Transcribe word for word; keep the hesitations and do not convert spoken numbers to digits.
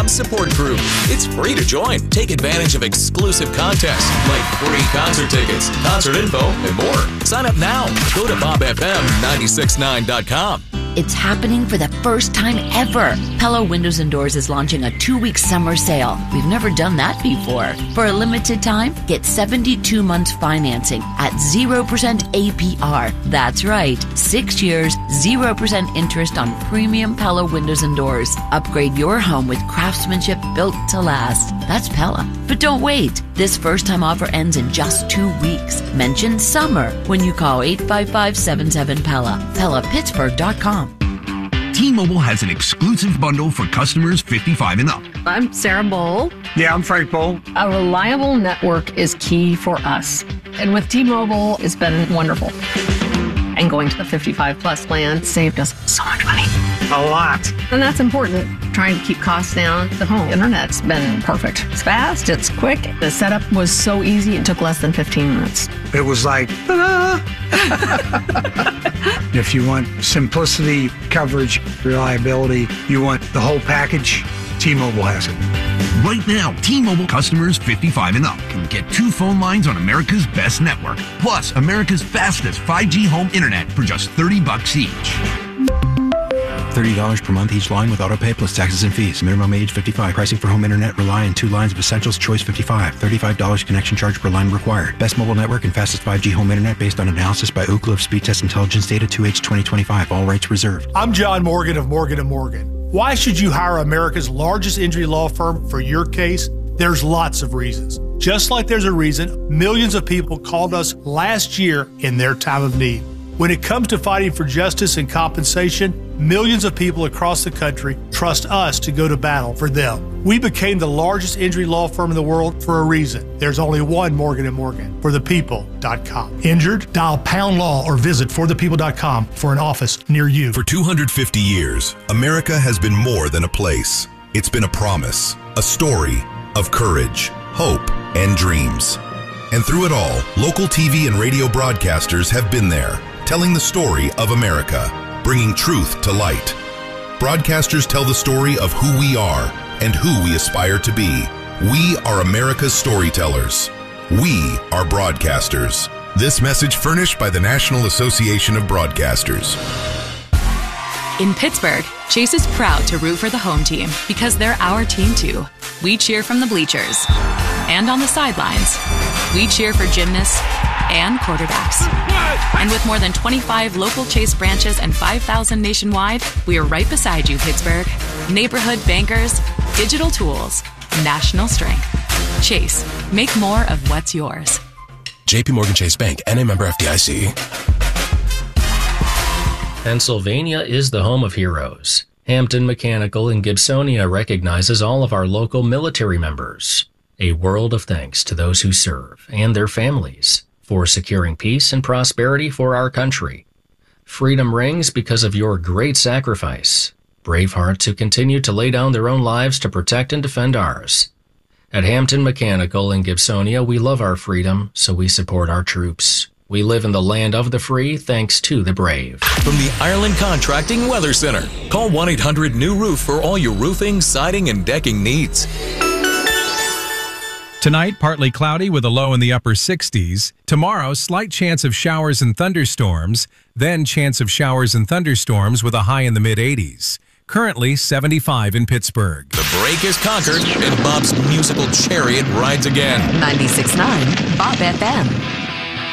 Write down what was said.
support group. It's free to join. Take advantage of exclusive contests like free concert tickets, concert info, and more. Sign up now. Go to bob f m nine six nine dot com. It's happening for the first time ever. Pella Windows and Doors is launching a two-week summer sale. We've never done that before. For a limited time, get seventy-two months financing at zero percent A P R. That's right, six years, zero percent interest on premium Pella Windows and Doors. Upgrade your home with craftsmanship built to last. That's Pella. But don't wait. This first-time offer ends in just two weeks. Mention summer when you call eight five five, seven seven, Pella. Pella Pittsburgh dot com. T-Mobile has an exclusive bundle for customers fifty-five and up. I'm Sarah Bowl. Yeah, I'm Frank Bowl. A reliable network is key for us. And with T-Mobile, it's been wonderful. And going to the fifty-five plus plan saved us so much money. A lot. And that's important. Trying to keep costs down. The home internet's been perfect. It's fast, it's quick. The setup was so easy, it took less than fifteen minutes. It was like, ta-da! If you want simplicity, coverage, reliability, you want the whole package, T-Mobile has it. Right now, T-Mobile customers fifty-five and up can get two phone lines on America's best network, plus America's fastest five G home internet for just thirty bucks each. thirty dollars per month each line with autopay plus taxes and fees. Minimum age fifty-five. Pricing for home internet rely on two lines of Essentials Choice fifty-five. thirty-five dollars connection charge per line required. Best mobile network and fastest five G home internet based on analysis by Ookla of Speed Test Intelligence Data two H twenty twenty-five. All rights reserved. I'm John Morgan of Morgan and Morgan. Why should you hire America's largest injury law firm for your case? There's lots of reasons. Just like there's a reason millions of people called us last year in their time of need. When it comes to fighting for justice and compensation, millions of people across the country trust us to go to battle for them. We became the largest injury law firm in the world for a reason. There's only one Morgan and Morgan, for the people dot com. Injured? Dial pound law or visit for the people dot com for an office near you. For two hundred fifty years, America has been more than a place. It's been a promise, a story of courage, hope, and dreams. And through it all, local T V and radio broadcasters have been there, telling the story of America, bringing truth to light. Broadcasters tell the story of who we are and who we aspire to be. We are America's storytellers. We are broadcasters. This message furnished by the National Association of Broadcasters. In Pittsburgh, Chase is proud to root for the home team because they're our team too. We cheer from the bleachers and on the sidelines. We cheer for gymnasts and quarterbacks. And with more than twenty-five local Chase branches and five thousand nationwide, we are right beside you, Pittsburgh. Neighborhood bankers, digital tools, national strength. Chase, make more of what's yours. J P Morgan Chase Bank, N A member F D I C. Pennsylvania is the home of heroes. Hampton Mechanical in Gibsonia recognizes all of our local military members. A world of thanks to those who serve and their families for securing peace and prosperity for our country. Freedom rings because of your great sacrifice. Brave hearts who continue to lay down their own lives to protect and defend ours. At Hampton Mechanical in Gibsonia, we love our freedom, so we support our troops. We live in the land of the free, thanks to the brave. From the Ireland Contracting Weather Center, call one eight hundred new roof for all your roofing, siding, and decking needs. Tonight, partly cloudy with a low in the upper sixties. Tomorrow, slight chance of showers and thunderstorms. Then chance of showers and thunderstorms with a high in the mid-eighties. Currently seventy-five in Pittsburgh. The break is conquered, and Bob's musical chariot rides again. ninety-six point nine Bob F M.